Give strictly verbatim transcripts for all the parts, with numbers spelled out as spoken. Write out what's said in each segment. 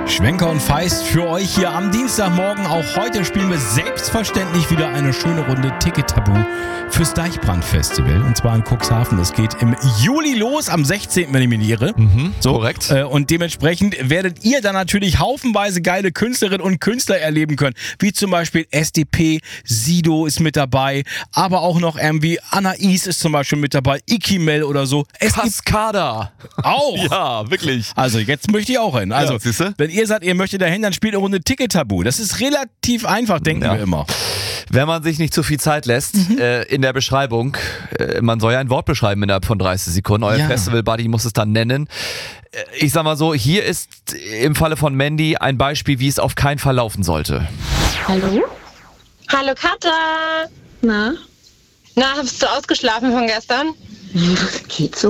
Schwenker und Feist für euch hier am Dienstagmorgen. Auch heute spielen wir selbstverständlich wieder eine schöne Runde Ticket-Tabu fürs Deichbrand-Festival. Und zwar in Cuxhaven. Das geht im Juli los, am sechzehnten wenn ich mich nicht irre. Mhm, so, korrekt. Äh, und dementsprechend werdet ihr dann natürlich haufenweise geile Künstlerinnen und Künstler erleben können. Wie zum Beispiel S D P, Sido ist mit dabei, aber auch noch irgendwie Anais ist zum Beispiel mit dabei, Ikimel oder so. Es gibt Cascada. auch. Ja, wirklich. Also jetzt möchte ich auch hin. Also Ja, siehste? wenn ihr sagt, ihr möchtet dahin, dann spielt eine Runde Ticket-Tabu. Das ist relativ einfach, denken Ja. wir immer. Wenn man sich nicht zu viel Zeit lässt, Mhm. äh, in der Beschreibung, äh, man soll ja ein Wort beschreiben innerhalb von dreißig Sekunden. Euer Ja. Festival-Buddy muss es dann nennen. Äh, ich sag mal so, hier ist im Falle von Mandy ein Beispiel, wie es auf keinen Fall laufen sollte. Hallo? Hallo Katha. Na? Na, hast du ausgeschlafen von gestern? Geht so.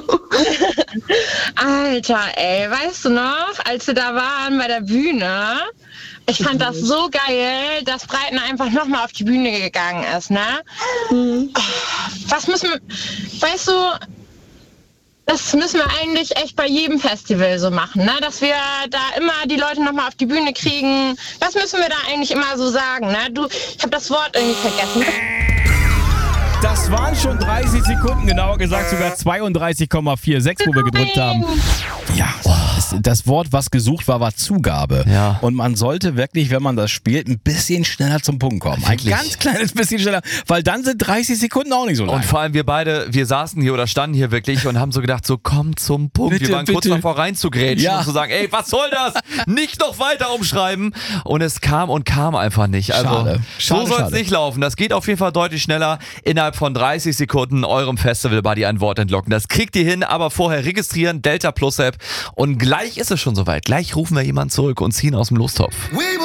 Alter, ey, weißt du noch, als wir da waren bei der Bühne? Ich fand das so geil, dass Breiten einfach nochmal auf die Bühne gegangen ist, ne? Mhm. Was müssen wir, weißt du, das müssen wir eigentlich echt bei jedem Festival so machen, ne? Dass wir da immer die Leute nochmal auf die Bühne kriegen. Was müssen wir da eigentlich immer so sagen, ne? Du, ich habe das Wort irgendwie vergessen. Das waren schon dreißig Sekunden, genauer gesagt sogar zweiunddreißig Komma sechsundvierzig, wo wir gedrückt haben. Ja, das, das Wort, was gesucht war, war Zugabe. Ja. Und man sollte wirklich, wenn man das spielt, ein bisschen schneller zum Punkt kommen. Ein Wirklich? ganz kleines bisschen schneller, weil dann sind dreißig Sekunden auch nicht so lang. Und vor allem wir beide, wir saßen hier oder standen hier wirklich und haben so gedacht, so komm zum Punkt. Bitte, wir waren kurz bitte. davor reinzugrätschen Ja. und zu sagen, ey, was soll das? Nicht noch weiter umschreiben. Und es kam und kam einfach nicht. Also Schade. so Schade, soll es schade. nicht laufen. Das geht auf jeden Fall deutlich schneller. Innerhalb von dreißig Sekunden eurem Festival-Buddy ein Wort entlocken. Das kriegt ihr hin, aber vorher registrieren, Delta Plus App. Und gleich ist es schon soweit. Gleich rufen wir jemanden zurück und ziehen aus dem Lostopf.